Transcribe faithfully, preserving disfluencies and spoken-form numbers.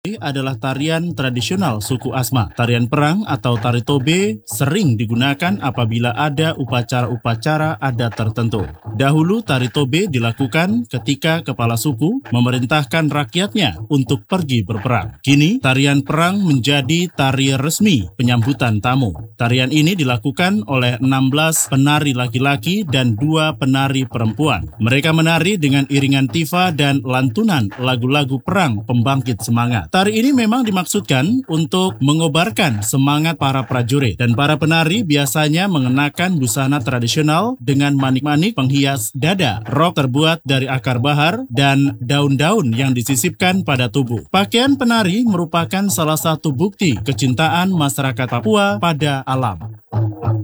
adalah tarian tradisional suku Asma. Tarian perang atau tari tobe sering digunakan apabila ada upacara-upacara adat tertentu. Dahulu tari tobe dilakukan ketika kepala suku memerintahkan rakyatnya untuk pergi berperang. Kini tarian perang menjadi tari resmi penyambutan tamu. Tarian ini dilakukan oleh enam belas penari laki-laki dan dua penari perempuan. Mereka menari dengan iringan tifa dan lantunan lagu-lagu perang pembangkit semangat. Tari ini memang dimaksudkan untuk mengobarkan semangat para prajurit, dan para penari biasanya mengenakan busana tradisional dengan manik-manik penghias dada, rok terbuat dari akar bahar, dan daun-daun yang disisipkan pada tubuh. Pakaian penari merupakan salah satu bukti kecintaan masyarakat Papua pada alam.